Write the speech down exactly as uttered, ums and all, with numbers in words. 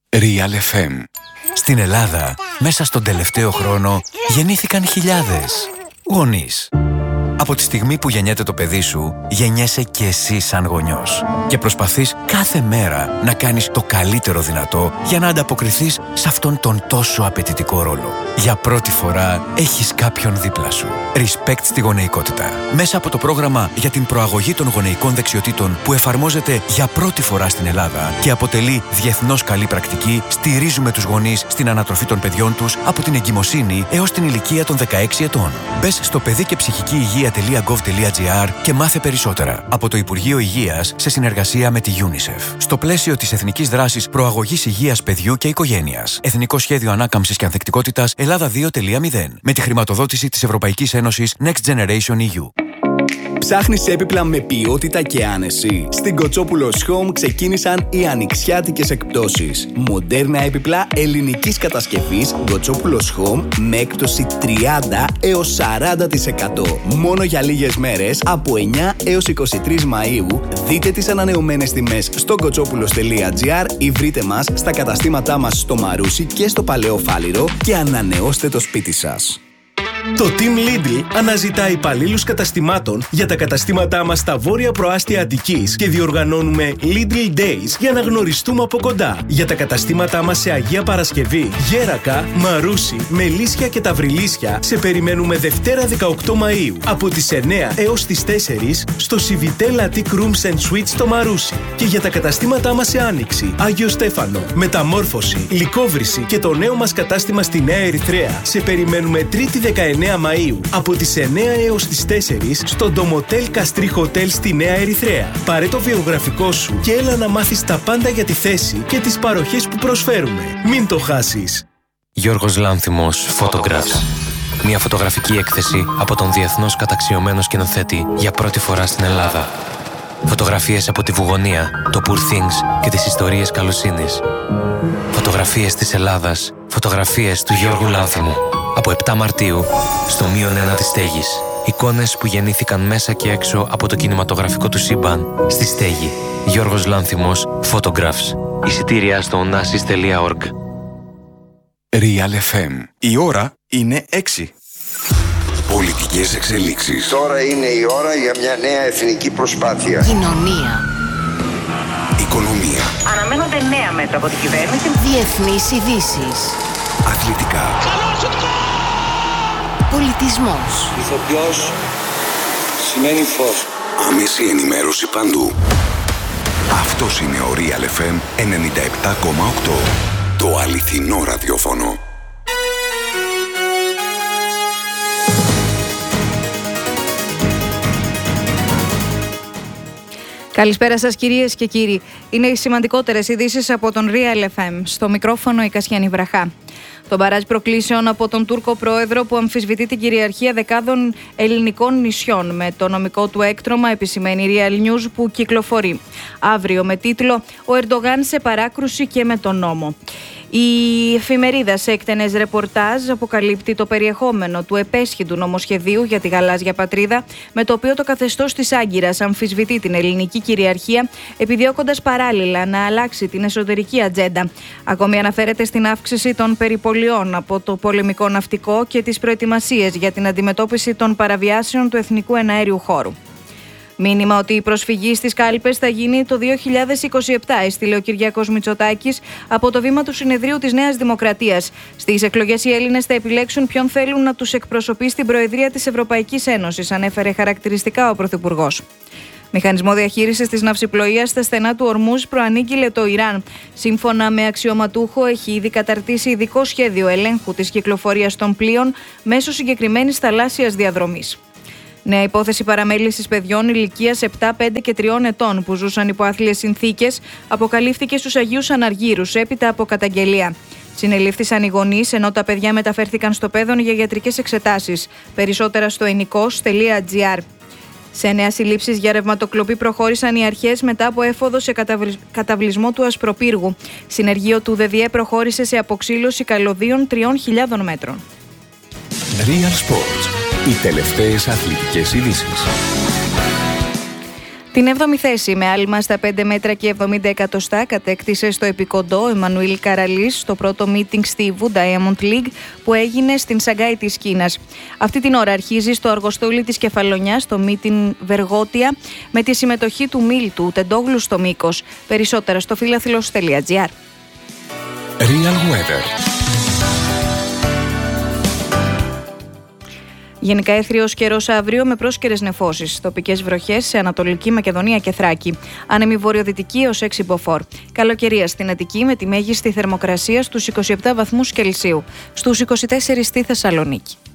Real εφ εμ. Στην Ελλάδα, μέσα στον τελευταίο χρόνο, γεννήθηκαν χιλιάδες γονείς. Από τη στιγμή που γεννιέται το παιδί σου, γεννιέσαι και εσύ σαν γονιός. Και προσπαθείς κάθε μέρα να κάνεις το καλύτερο δυνατό για να ανταποκριθείς σε αυτόν τον τόσο απαιτητικό ρόλο. Για πρώτη φορά έχεις κάποιον δίπλα σου. Respect στη γονεϊκότητα. Μέσα από το πρόγραμμα για την προαγωγή των γονεϊκών δεξιοτήτων που εφαρμόζεται για πρώτη φορά στην Ελλάδα και αποτελεί διεθνώς καλή πρακτική, στηρίζουμε τους γονείς στην ανατροφή των παιδιών τους από την εγκυμοσύνη έως την ηλικία των δεκαέξι ετών. Μπες στο παιδί και ψυχική υγεία τελεία γκοβ τελεία τζι άρ και μάθε περισσότερα από το Υπουργείο Υγείας σε συνεργασία με τη UNICEF. Στο πλαίσιο της Εθνικής Δράσης Προαγωγής Υγείας Παιδιού και Οικογένειας. Εθνικό Σχέδιο Ανάκαμψης και Ανθεκτικότητας Ελλάδα δύο τελεία μηδέν. Με τη χρηματοδότηση της Ευρωπαϊκής Ένωσης Next Generation ι γιου. Ψάχνεις έπιπλα με ποιότητα και άνεση? Στην Κοτσόπουλος Home ξεκίνησαν οι ανοιξιάτικες εκπτώσεις. Μοντέρνα έπιπλα ελληνικής κατασκευής Κοτσόπουλος Home με έκπτωση τριάντα έως σαράντα τοις εκατό. Μόνο για λίγες μέρες, από εννιά έως είκοσι τρεις Μαΐου, δείτε τις ανανεωμένες τιμές στο κοτσόπουλος τελεία τζι άρ ή βρείτε μας στα καταστήματά μας στο Μαρούσι και στο Παλαιό Φάληρο και ανανεώστε το σπίτι σας. Το Team Lidl αναζητά υπαλλήλους καταστημάτων για τα καταστήματά μας στα βόρεια προάστια Αττικής και διοργανώνουμε Lidl Days για να γνωριστούμε από κοντά. Για τα καταστήματά μας σε Αγία Παρασκευή, Γέρακα, Μαρούσι, Μελίσια και Ταυριλίσια σε περιμένουμε Δευτέρα δεκαοκτώ Μαΐου από τις εννιά έως τις τέσσερις στο Civitel Attic Rooms and Suites στο Μαρούσι. Και για τα καταστήματά μας σε Άνοιξη, Άγιο Στέφανο, Μεταμόρφωση, Λυκόβρηση και το νέο μας κατάστημα στη Νέα Ερυθρέα σε περιμένουμε Τρίτη δεκαεννέα Μαΐου από τις εννιά έως τις τέσσερις στο Ντομοτέλ Καστρί Hotel στη Νέα Ερυθρέα. Πάρε το βιογραφικό σου και έλα να μάθεις τα πάντα για τη θέση και τις παροχές που προσφέρουμε. Μην το χάσεις. Γιώργος Λάνθιμος, Photographs. Μια φωτογραφική έκθεση από τον διεθνώς καταξιωμένο σκηνοθέτη για πρώτη φορά στην Ελλάδα. Φωτογραφίες από τη Βουγωνία, το Poor Things και τις ιστορίες καλοσύνης. Φωτογραφίες της Ελλάδας. Φωτογραφίες του Γιώργου Λάνθιμου. Από επτά Μαρτίου, στο μείον ένα της Στέγης. Εικόνες που γεννήθηκαν μέσα και έξω από το κινηματογραφικό του σύμπαν στη Στέγη. Γιώργος Λάνθιμος, Photographs. Εισιτήρια στο onasis τελεία org. Real εφ εμ. Η ώρα είναι έξι. Πολιτικές εξελίξεις. Τώρα είναι η ώρα για μια νέα εθνική προσπάθεια. Κοινωνία. Οικονομία. Αναμένονται νέα μέτρα από την κυβέρνηση. Διεθνείς ειδήσεις. Αθλητικά. Πολιτισμός. Ηθοποιός σημαίνει φως. Άμεση ενημέρωση παντού. Αυτός είναι ο Real εφ εμ ενενήντα επτά κόμμα οκτώ. Το αληθινό ραδιόφωνο. Καλησπέρα σας κυρίες και κύριοι. Είναι οι σημαντικότερες ειδήσεις από τον Real εφ εμ. Στο μικρόφωνο η Κασιανή Βραχά. Το μπαράζ προκλήσεων από τον Τούρκο πρόεδρο που αμφισβητεί την κυριαρχία δεκάδων ελληνικών νησιών με το νομικό του έκτρωμα, επισημαίνει Real News που κυκλοφορεί αύριο με τίτλο «Ο Ερντογάν σε παράκρουση και με τον νόμο». Η εφημερίδα σε έκτενες ρεπορτάζ αποκαλύπτει το περιεχόμενο του επέσχυντου νομοσχεδίου για τη γαλάζια πατρίδα, με το οποίο το καθεστώς της Άγκυρας αμφισβητεί την ελληνική κυριαρχία, επιδιώκοντας παράλληλα να αλλάξει την εσωτερική ατζέντα. Ακόμη αναφέρεται στην αύξηση των περιπολιών από το πολεμικό ναυτικό και τις προετοιμασίες για την αντιμετώπιση των παραβιάσεων του εθνικού εναέριου χώρου. Μήνυμα ότι η προσφυγή στις κάλπες θα γίνει το δύο χιλιάδες είκοσι επτά, έστειλε ο Κυριάκος Μητσοτάκης από το βήμα του Συνεδρίου της Νέας Δημοκρατίας. Στις εκλογές οι Έλληνες θα επιλέξουν ποιον θέλουν να τους εκπροσωπεί στην Προεδρία της Ευρωπαϊκής Ένωσης, ανέφερε χαρακτηριστικά ο Πρωθυπουργός. Μηχανισμό διαχείρισης της ναυσιπλοείας στα στενά του Ορμούζ προανήγγειλε το Ιράν. Σύμφωνα με αξιωματούχο, έχει ήδη καταρτήσει ειδικό σχέδιο ελέγχου της κυκλοφορίας των πλοίων μέσω συγκεκριμένης θαλάσσιας διαδρομής. Νέα υπόθεση παραμέλησης παιδιών ηλικίας επτά, πέντε και τριών ετών που ζούσαν υπό άθλιες συνθήκες αποκαλύφθηκε στους Αγίους Αναργύρους έπειτα από καταγγελία. Συνελήφθησαν οι γονείς, ενώ τα παιδιά μεταφέρθηκαν στο Πέδον για ιατρικές εξετάσεις. Περισσότερα στο ενικός τελεία τζι άρ. Σε νέα συλλήψεις για ρευματοκλοπή προχώρησαν οι αρχές μετά από έφοδο σε καταβλισμό του Ασπροπύργου. Συνεργείο του ΔΔΕ προχώρησε σε αποξήλωση καλωδίων τριών χιλιάδων μέτρων. Real Sports. Οι τελευταίες αθλητικές ειδήσεις. Την έβδομη θέση με άλμα στα πέντε μέτρα και εβδομήντα εκατοστά κατέκτησε στο επικοντό ο Εμμανουήλ Καραλής στο πρώτο meeting στίβου Diamond League που έγινε στην Σαγκάη της Κίνας. Αυτή την ώρα αρχίζει στο αργοστόλι της Κεφαλονιάς το meeting Βεργότια με τη συμμετοχή του Μίλτου Τεντόγλου στο μήκος. Περισσότερα στο φιλαθλός τελεία τζι άρ. Real Weather. Γενικά έθριος καιρός αύριο με πρόσκαιρες νεφώσεις. Τοπικές βροχές σε Ανατολική Μακεδονία και Θράκη. Άνεμη βορειοδυτική ως έξι μποφόρ. Καλοκαιρία στην Αττική με τη μέγιστη θερμοκρασία στους είκοσι επτά βαθμούς Κελσίου. Στους είκοσι τέσσερα στη Θεσσαλονίκη.